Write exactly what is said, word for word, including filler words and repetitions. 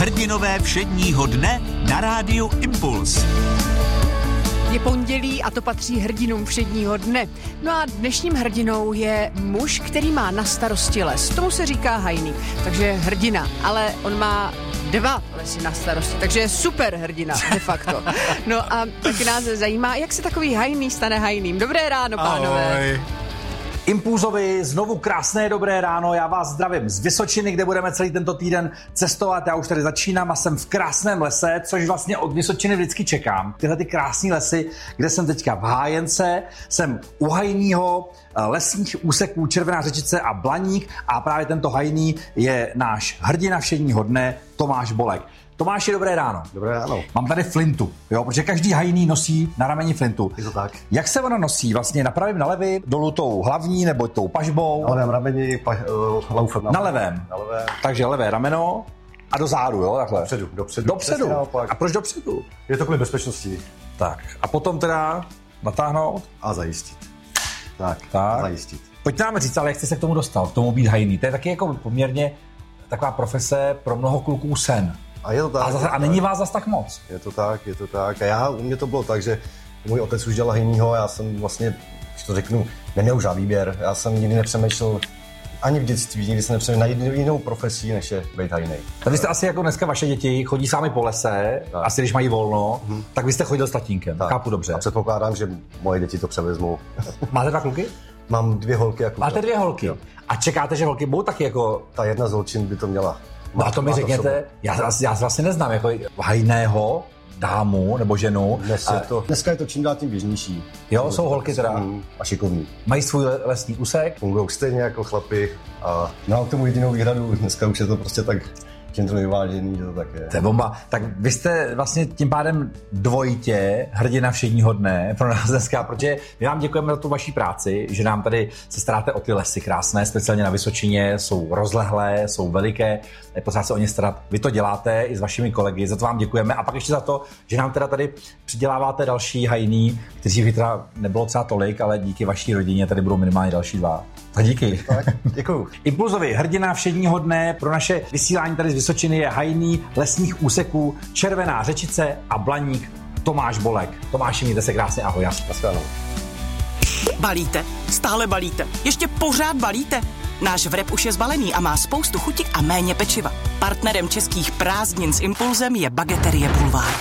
Hrdinové všedního dne na rádiu Impuls. Je pondělí a to patří hrdinům všedního dne. No a dnešním hrdinou je muž, který má na starosti les. Tomu se říká hajný, takže hrdina, ale on má dva lesy na starosti, takže je super hrdina de facto. No a taky nás zajímá, jak se takový hajný stane hajným. Dobré ráno, pánové. Ahoj. Impulzovi znovu krásné dobré ráno, já vás zdravím z Vysočiny, kde budeme celý tento týden cestovat, já už tady začínám a jsem v krásném lese, což vlastně od Vysočiny vždycky čekám. Tyhle ty krásné lesy, kde jsem teďka v Hájence, jsem u hajního lesních úseků Červená Řečice a Blaník a právě tento hajný je náš hrdina všedního dne Tomáš Bolek. Tomáši, dobré ráno. Dobré ráno. Mám tady flintu, jo, protože každý hajný nosí na rameni flintu. Je to tak. Jak se ona nosí? Vlastně na pravém, na levém, dolů tou hlavní nebo tou pažbou? Na levém rameni, pa, uh, laufem. Na, na levém. Na levém. Takže levé rameno a do zádu, jo, takhle. Dopředu, dopředu. Dopředu. A proč dopředu? Je to kvůli bezpečnosti. Tak. A potom teda natáhnout a zajistit. Tak. Tak. A zajistit. Pojďte nám říct, ale jak jste se k tomu dostal, k tomu být hajný? To je taky jako poměrně taková profese pro mnoho kluků sen. A je to tak. A, zase, a není vás zas tak moc. Je to tak, je to tak. A já, u mě to bylo tak, že můj otec už dělal hajnýho a já jsem vlastně, když to řeknu, neměl už výběr. Já jsem nikdy nepřemýšlel ani v dětství, nikdy jsem nepřemýšlel na jinou profesí, než je být hajnej. Tak vy jste asi jako dneska vaše děti chodí sami po lese, tak. Asi když mají volno, hmm. tak vy jste chodil s tatínkem, tak. Chápu dobře. A předpokládám, že moje děti to převezmou. Máte dva kluky? Mám dvě holky a kluka. Máte dvě holky? Jo. A čekáte, že holky budou taky jako... Ta jedna z holčin by to měla. No a to mi řekněte, já, já vlastně neznám jako hajného dámu nebo ženu. Dnes je to, dneska je to čím dál tím běžnější. Jo, jsou holky teda. A šikovní. Mají svůj lesní úsek. Fungují stejně jako chlapy a mám k tomu jedinou výhradu, dneska už je to prostě tak tímto vyvážený, že to tak je. To je bomba. Tak vy jste vlastně tím pádem dvojitě hrdina všedního dne pro nás dneska, protože my vám děkujeme za tu vaší práci, že nám tady se staráte o ty lesy krásné, speciálně na Vysočině, jsou rozlehlé, jsou veliké, je potřeba se o ně starat. Vy to děláte i s vašimi kolegy, za to vám děkujeme a pak ještě za to, že nám teda tady přiděláváte další hajný, kteří by teda nebylo třeba tolik, ale díky vaší rodině tady budou minimálně další dva. Tak díky. Tak, děkuju. Impulzovi hrdina všedního dne pro naše vysílání tady z Vysočiny je hajný lesních úseků Červená Řečice a Blaník Tomáš Bolek. Tomáši, mějte se krásně, ahoj. Naschledanou. Balíte? Stále balíte? Ještě pořád balíte? Náš vrep už je zbalený a má spoustu chuti a méně pečiva. Partnerem českých prázdnin s Impulzem je Bageterie Boulevard.